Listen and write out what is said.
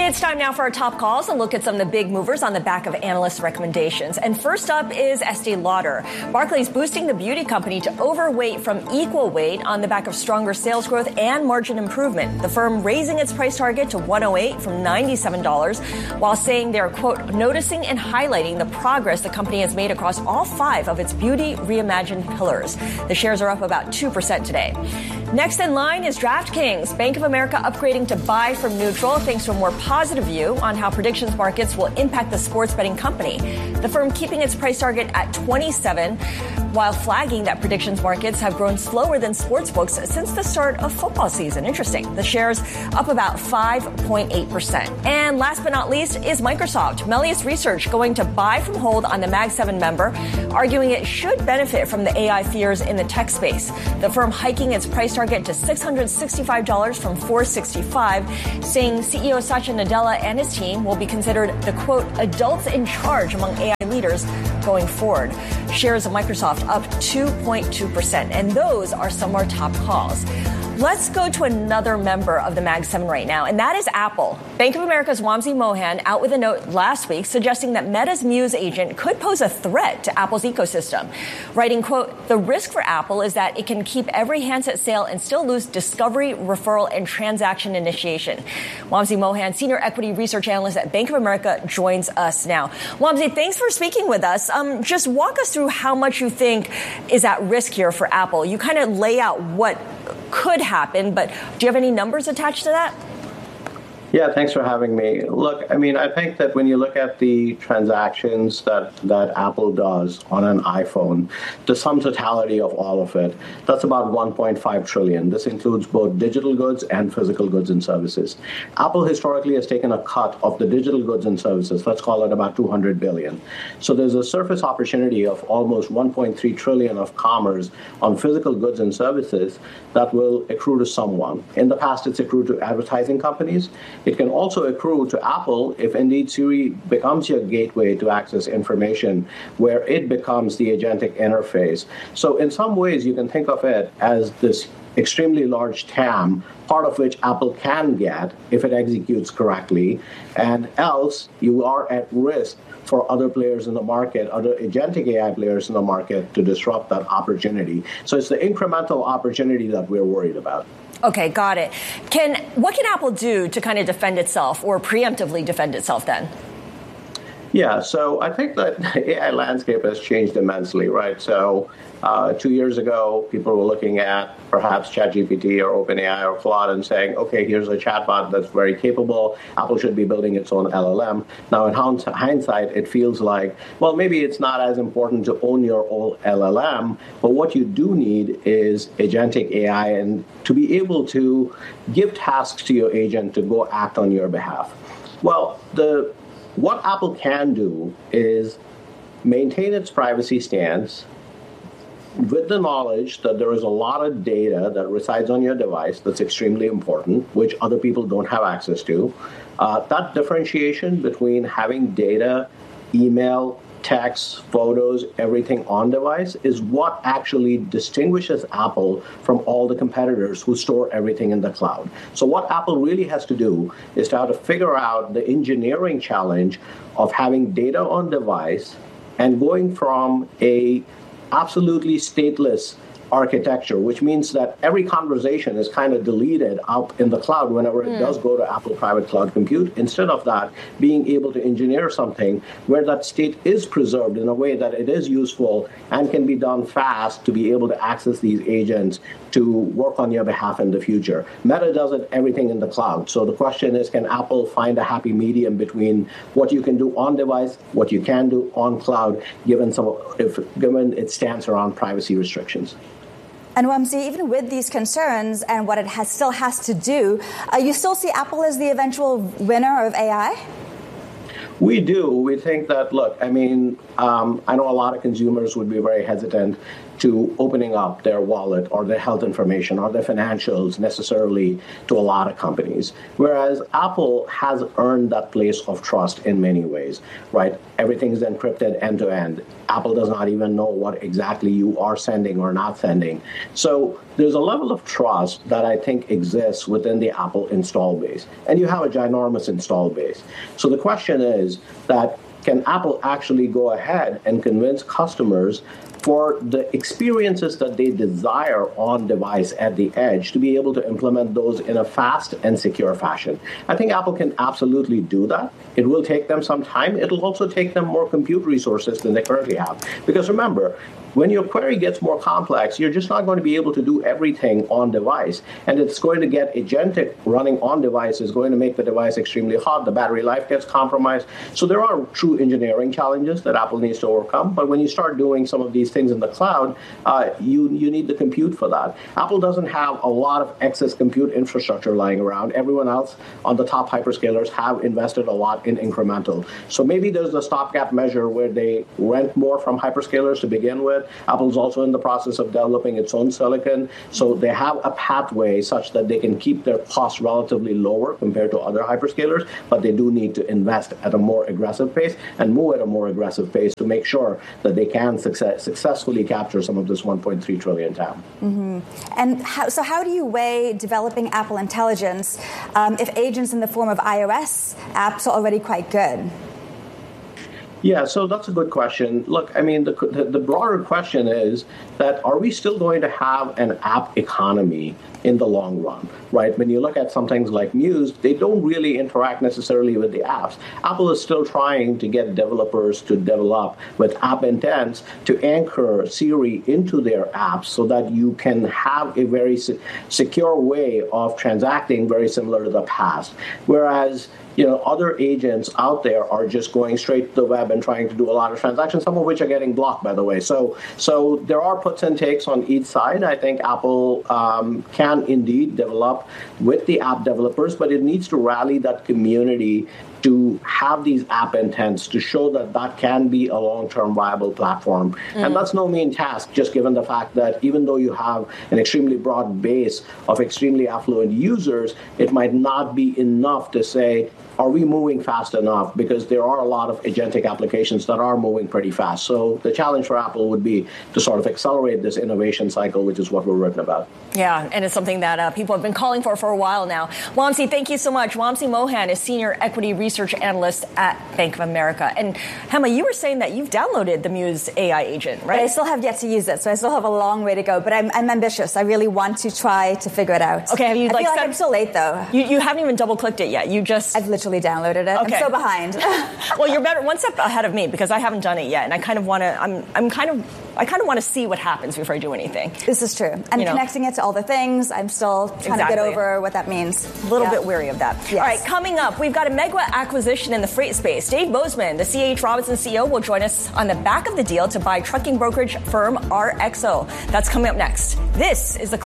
It's time now for our top calls and look at some of the big movers on the back of analyst recommendations. And first up is Estee Lauder. Barclays boosting the beauty company to overweight from equal weight on the back of stronger sales growth and margin improvement. The firm raising its price target to $108 from $97, while saying they're, quote, noticing and highlighting the progress the company has made across all 5 of its beauty reimagined pillars. The shares are up about 2% today. Next in line is DraftKings. Bank of America upgrading to buy from neutral thanks to a more positive view on how predictions markets will impact the sports betting company. The firm keeping its price target at 27, while flagging that predictions markets have grown slower than sportsbooks since the start of football season. Interesting. The shares up about 5.8%. And last but not least is Microsoft. Melius Research going to buy from hold on the Mag 7 member, arguing it should benefit from the AI fears in the tech space. The firm hiking its price target to $665 from $465, saying CEO Satya Nadella and his team will be considered the, quote, adults in charge among AI leaders going forward. Shares of Microsoft up 2.2%. And those are some of our top calls. Let's go to another member of the Mag 7 right now, and that is Apple. Bank of America's Wamsi Mohan out with a note last week suggesting that Meta's Muse agent could pose a threat to Apple's ecosystem, writing, quote, the risk for Apple is that it can keep every handset sale and still lose discovery, referral, and transaction initiation. Wamsi Mohan, senior equity research analyst at Bank of America, joins us now. Wamsi, thanks for speaking with us. Just walk us through how much you think is at risk here for Apple. You kind of lay out what could happen, but do you have any numbers attached to that? Yeah, thanks for having me. Look, I mean, I think that when you look at the transactions that Apple does on an iPhone, the sum totality of all of it, that's about 1.5 trillion. This includes both digital goods and physical goods and services. Apple historically has taken a cut of the digital goods and services, let's call it about 200 billion. So there's a surface opportunity of almost 1.3 trillion of commerce on physical goods and services that will accrue to someone. In the past, it's accrued to advertising companies. It can also accrue to Apple if indeed Siri becomes your gateway to access information, where it becomes the agentic interface. So in some ways, you can think of it as this extremely large TAM, part of which Apple can get if it executes correctly, and else you are at risk for other players in the market, other agentic AI players in the market, to disrupt that opportunity. So it's the incremental opportunity that we're worried about. Okay, got it. What can Apple do to kind of defend itself or preemptively defend itself then? Yeah, so I think that the AI landscape has changed immensely, right? So 2 years ago, people were looking at perhaps ChatGPT or OpenAI or Claude and saying, okay, here's a chatbot that's very capable. Apple should be building its own LLM. Now, in hindsight, it feels like, well, maybe it's not as important to own your own LLM, but what you do need is agentic AI and to be able to give tasks to your agent to go act on your behalf. Well, what Apple can do is maintain its privacy stance with the knowledge that there is a lot of data that resides on your device that's extremely important, which other people don't have access to. That differentiation between having data, email, text, photos, everything on device is what actually distinguishes Apple from all the competitors who store everything in the cloud. So what Apple really has to do is to have to figure out the engineering challenge of having data on device and going from a absolutely stateless architecture, which means that every conversation is kind of deleted out in the cloud whenever it does go to Apple Private Cloud Compute. Instead of that, being able to engineer something where that state is preserved in a way that it is useful and can be done fast to be able to access these agents to work on your behalf in the future. Meta does everything in the cloud. So the question is, can Apple find a happy medium between what you can do on device, what you can do on cloud, given its stance around privacy restrictions? And Wamsi, even with these concerns and what it still has to do, you still see Apple as the eventual winner of AI? We do. We think that, look, I mean, I know a lot of consumers would be very hesitant to opening up their wallet or their health information or their financials necessarily to a lot of companies. Whereas Apple has earned that place of trust in many ways, right? Everything is encrypted end to end. Apple does not even know what exactly you are sending or not sending. So there's a level of trust that I think exists within the Apple install base. And you have a ginormous install base. So the question is that can Apple actually go ahead and convince customers for the experiences that they desire on device at the edge to be able to implement those in a fast and secure fashion? I think Apple can absolutely do that. It will take them some time. It'll also take them more compute resources than they currently have. Because remember, when your query gets more complex, you're just not going to be able to do everything on device. And it's going to get agentic running on device is going to make the device extremely hot. The battery life gets compromised. So there are true engineering challenges that Apple needs to overcome. But when you start doing some of these things in the cloud, you need the compute for that. Apple doesn't have a lot of excess compute infrastructure lying around. Everyone else on the top hyperscalers have invested a lot in incremental. So maybe there's a stopgap measure where they rent more from hyperscalers to begin with. Apple's also in the process of developing its own silicon. So they have a pathway such that they can keep their costs relatively lower compared to other hyperscalers, but they do need to invest at a more aggressive pace and move at a more aggressive pace to make sure that they can successfully capture some of this 1.3 trillion TAM. Mm-hmm. And how do you weigh developing Apple Intelligence if agents in the form of iOS apps are already quite good? Yeah, so that's a good question. Look, I mean, the broader question is that are we still going to have an app economy in the long run, right? When you look at some things like Muse, they don't really interact necessarily with the apps. Apple is still trying to get developers to develop with app intents to anchor Siri into their apps so that you can have a very secure way of transacting very similar to the past. Whereas other agents out there are just going straight to the web and trying to do a lot of transactions, some of which are getting blocked, by the way. So there are puts and takes on each side. I think Apple can indeed develop with the app developers, but it needs to rally that community to have these app intents to show that that can be a long-term viable platform. And that's no mean task, just given the fact that even though you have an extremely broad base of extremely affluent users, it might not be enough to say, are we moving fast enough? Because there are a lot of agentic applications that are moving pretty fast. So the challenge for Apple would be to sort of accelerate this innovation cycle, which is what we're written about. Yeah, and it's something that people have been calling for a while now. Wamsi, thank you so much. Wamsi Mohan is Senior Equity Research Analyst at Bank of America. And Hema, you were saying that you've downloaded the Muse AI agent, right? But I still have yet to use it, so I still have a long way to go. But I'm ambitious. I really want to try to figure it out. Okay, have you I feel like I'm so late, though. You haven't even double-clicked it yet. I've literally downloaded it. Okay. I'm so behind. Well, you're one step ahead of me because I haven't done it yet, and I kind of want to. I kind of want to see what happens before I do anything. This is true. And connecting it to all the things, I'm still trying to get over what that means. A little bit weary of that. Yes. All right, coming up, we've got a mega acquisition in the freight space. Dave Bozeman, the C.H. Robinson CEO, will join us on the back of the deal to buy trucking brokerage firm RXO. That's coming up next. This is the